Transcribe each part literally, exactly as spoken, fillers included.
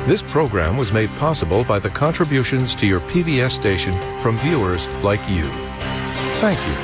This program was made possible by the contributions to your P B S station from viewers like you. Thank you.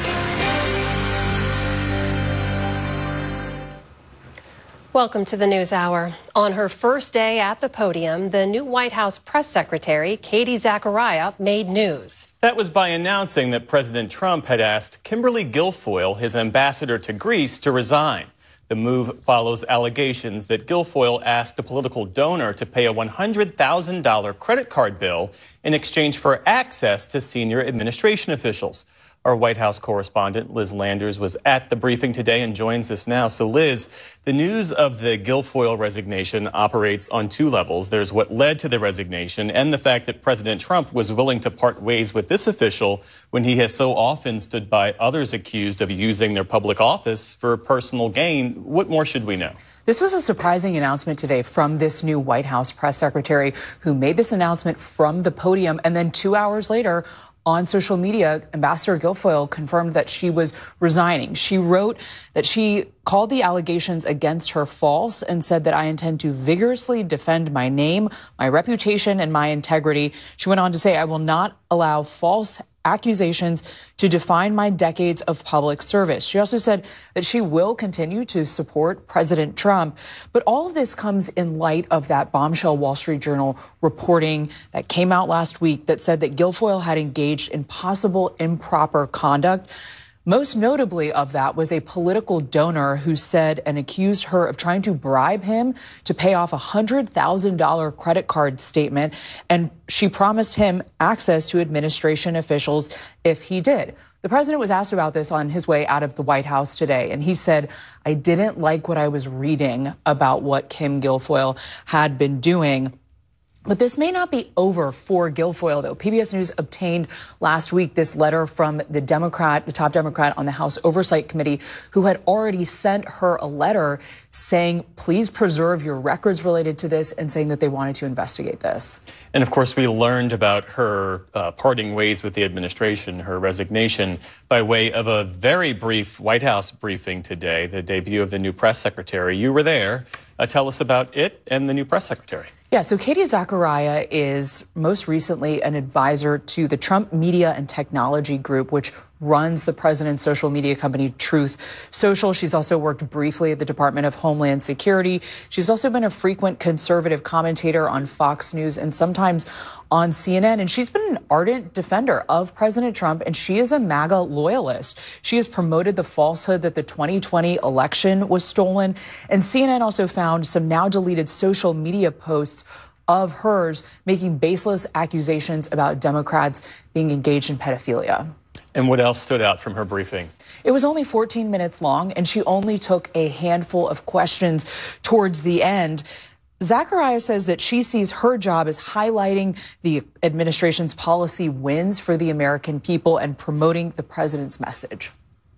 Welcome to the News Hour. On her first day at the podium, the new White House press secretary, Katie Zachariah, made news. That was by announcing that President Trump had asked Kimberly Guilfoyle, his ambassador to Greece, to resign. The move follows allegations that Guilfoyle asked a political donor to pay a one hundred thousand dollar credit card bill in exchange for access to senior administration officials. Our White House correspondent, Liz Landers, was at the briefing today and joins us now. So, Liz, the news of the Guilfoyle resignation operates on two levels. There's what led to the resignation and the fact that President Trump was willing to part ways with this official when he has so often stood by others accused of using their public office for personal gain. What more should we know? This was a surprising announcement today from this new White House press secretary who made this announcement from the podium, and then two hours later, on social media, Ambassador Guilfoyle confirmed that she was resigning. She wrote that she called the allegations against her false and said that I intend to vigorously defend my name, my reputation, and my integrity. She went on to say, I will not allow false accusations to define my decades of public service. She also said that she will continue to support President Trump. But all of this comes in light of that bombshell Wall Street Journal reporting that came out last week that said that Guilfoyle had engaged in possible improper conduct. Most notably of that was a political donor who said and accused her of trying to bribe him to pay off a one hundred thousand dollar credit card statement, and she promised him access to administration officials if he did. The president was asked about this on his way out of the White House today, and he said, I didn't like what I was reading about what Kim Guilfoyle had been doing. But this may not be over for Guilfoyle, though. P B S News obtained last week this letter from the Democrat, the top Democrat on the House Oversight Committee, who had already sent her a letter saying, please preserve your records related to this, and saying that they wanted to investigate this. And of course, we learned about her uh, parting ways with the administration, her resignation, by way of a very brief White House briefing today, the debut of the new press secretary. You were there. Uh, tell us about it and the new press secretary. Yeah, so Katie Zachariah is most recently an advisor to the Trump Media and Technology Group, which runs the president's social media company Truth Social. She's also worked briefly at the Department of Homeland Security. She's also been a frequent conservative commentator on Fox News and sometimes on C N N. And she's been an ardent defender of President Trump, and she is a MAGA loyalist. She has promoted the falsehood that the twenty twenty election was stolen. And C N N also found some now deleted social media posts of hers making baseless accusations about Democrats being engaged in pedophilia. And what else stood out from her briefing? It was only fourteen minutes long, and she only took a handful of questions towards the end. Zachariah says that she sees her job as highlighting the administration's policy wins for the American people and promoting the president's message.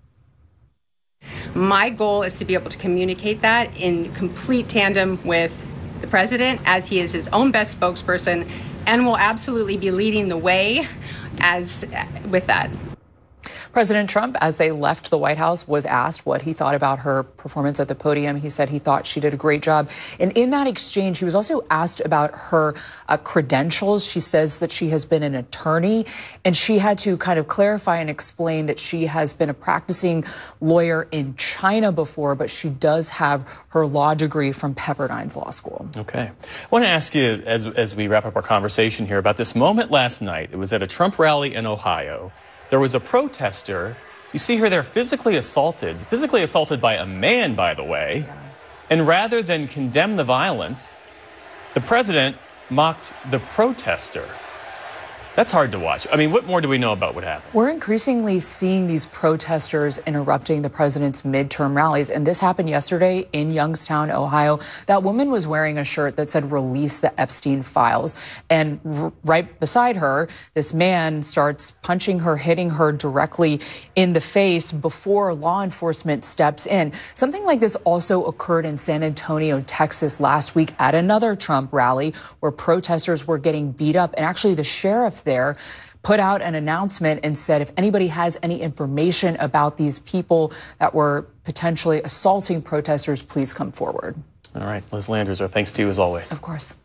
My goal is to be able to communicate that in complete tandem with the president, as he is his own best spokesperson, and will absolutely be leading the way as with that. President Trump, as they left the White House, was asked what he thought about her performance at the podium. He said he thought she did a great job. And in that exchange, he was also asked about her uh, credentials. She says that she has been an attorney, and she had to kind of clarify and explain that she has been a practicing lawyer in China before, but she does have her law degree from Pepperdine's Law School. Okay. I want to ask you, as, as we wrap up our conversation here, about this moment last night. It was at a Trump rally in Ohio. There was a protester. You see her there physically assaulted, physically assaulted by a man, by the way. And rather than condemn the violence, the president mocked the protester. That's hard to watch. I mean, what more do we know about what happened? We're increasingly seeing these protesters interrupting the president's midterm rallies. And this happened yesterday in Youngstown, Ohio. That woman was wearing a shirt that said, release the Epstein files. And r- right beside her, this man starts punching her, hitting her directly in the face before law enforcement steps in. Something like this also occurred in San Antonio, Texas last week at another Trump rally where protesters were getting beat up. And actually the sheriff there put out an announcement and said if anybody has any information about these people that were potentially assaulting protesters, please come forward. All right, Liz Landers, our thanks to you as always. Of course.